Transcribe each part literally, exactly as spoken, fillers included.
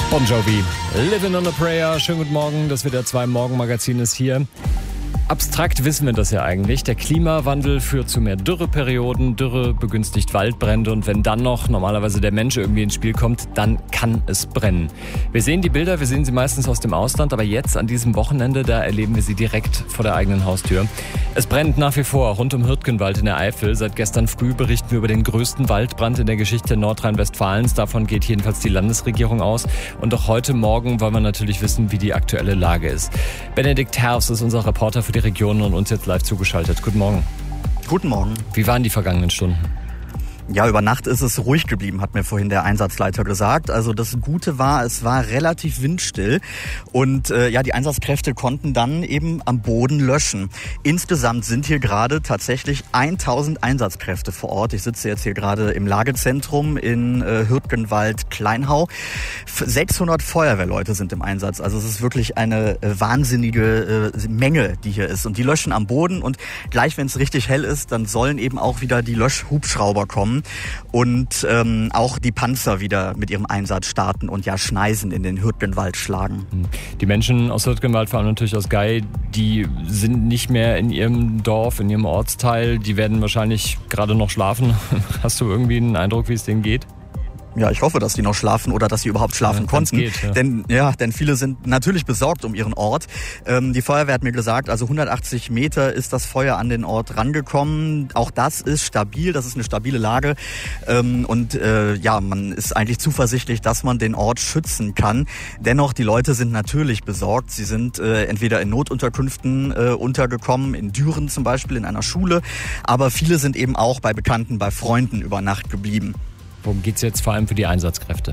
Bon Jovi, Living on a Prayer. Schönen guten Morgen, das W D R zwei Morgenmagazin ist hier. Abstrakt wissen wir das ja eigentlich. Der Klimawandel führt zu mehr Dürreperioden. Dürre begünstigt Waldbrände. Und wenn dann noch normalerweise der Mensch irgendwie ins Spiel kommt, dann kann es brennen. Wir sehen die Bilder, wir sehen sie meistens aus dem Ausland. Aber jetzt an diesem Wochenende, da erleben wir sie direkt vor der eigenen Haustür. Es brennt nach wie vor rund um Hürtgenwald in der Eifel. Seit gestern früh berichten wir über den größten Waldbrand in der Geschichte Nordrhein-Westfalens. Davon geht jedenfalls die Landesregierung aus. Und auch heute Morgen wollen wir natürlich wissen, wie die aktuelle Lage ist. Benedikt Herfs ist unser Reporter für die Region und uns jetzt live zugeschaltet. Guten Morgen. Guten Morgen. Wie waren die vergangenen Stunden? Ja, über Nacht ist es ruhig geblieben, hat mir vorhin der Einsatzleiter gesagt. Also das Gute war, es war relativ windstill und äh, ja, die Einsatzkräfte konnten dann eben am Boden löschen. Insgesamt sind hier gerade tatsächlich tausend Einsatzkräfte vor Ort. Ich sitze jetzt hier gerade im Lagezentrum in äh, Hürtgenwald-Kleinhau. sechshundert Feuerwehrleute sind im Einsatz. Also es ist wirklich eine äh, wahnsinnige äh, Menge, die hier ist. Und die löschen am Boden und gleich, wenn es richtig hell ist, dann sollen eben auch wieder die Löschhubschrauber kommen und ähm, auch die Panzer wieder mit ihrem Einsatz starten und ja Schneisen in den Hürtgenwald schlagen. Die Menschen aus Hürtgenwald, vor allem natürlich aus Gei, die sind nicht mehr in ihrem Dorf, in ihrem Ortsteil. Die werden wahrscheinlich gerade noch schlafen. Hast du irgendwie einen Eindruck, wie es denen geht? Ja, ich hoffe, dass die noch schlafen oder dass sie überhaupt schlafen ja, konnten. Geht, ja. Denn ja, denn viele sind natürlich besorgt um ihren Ort. Ähm, die Feuerwehr hat mir gesagt, also hundertachtzig Meter ist das Feuer an den Ort rangekommen. Auch das ist stabil, das ist eine stabile Lage. Ähm, und äh, ja, man ist eigentlich zuversichtlich, dass man den Ort schützen kann. Dennoch, die Leute sind natürlich besorgt. Sie sind äh, entweder in Notunterkünften äh, untergekommen, in Düren zum Beispiel, in einer Schule. Aber viele sind eben auch bei Bekannten, bei Freunden über Nacht geblieben. Worum geht es jetzt vor allem für die Einsatzkräfte?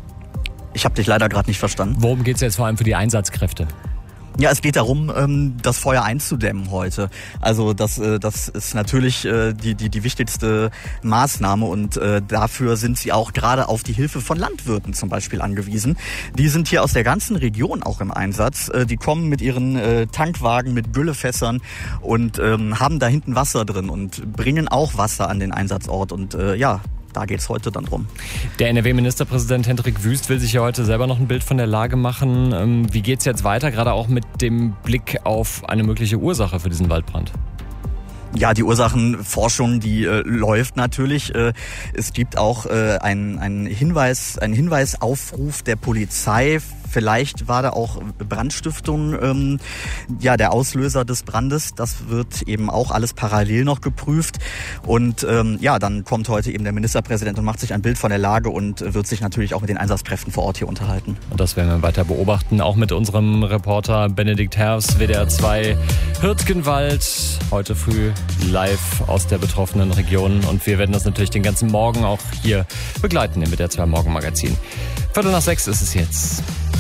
Ich habe dich leider gerade nicht verstanden. Worum geht es jetzt vor allem für die Einsatzkräfte? Ja, es geht darum, das Feuer einzudämmen heute. Also das, das ist natürlich die, die, die wichtigste Maßnahme und dafür sind sie auch gerade auf die Hilfe von Landwirten zum Beispiel angewiesen. Die sind hier aus der ganzen Region auch im Einsatz. Die kommen mit ihren Tankwagen, mit Güllefässern und haben da hinten Wasser drin und bringen auch Wasser an den Einsatzort und ja, da geht es heute dann drum. Der N R W-Ministerpräsident Hendrik Wüst will sich ja heute selber noch ein Bild von der Lage machen. Wie geht es jetzt weiter, gerade auch mit dem Blick auf eine mögliche Ursache für diesen Waldbrand? Ja, die Ursachenforschung, die äh, läuft natürlich. Äh, es gibt auch äh, einen, einen Hinweis, einen Hinweisaufruf der Polizei. Vielleicht war da auch Brandstiftung ähm, ja der Auslöser des Brandes. Das wird eben auch alles parallel noch geprüft. Und ähm, ja, dann kommt heute eben der Ministerpräsident und macht sich ein Bild von der Lage und wird sich natürlich auch mit den Einsatzkräften vor Ort hier unterhalten. Und das werden wir weiter beobachten, auch mit unserem Reporter Benedikt Herfs, W D R zwei Hürtgenwald. Heute früh live aus der betroffenen Region. Und wir werden das natürlich den ganzen Morgen auch hier begleiten im W D R zwei Morgenmagazin. Viertel nach sechs ist es jetzt.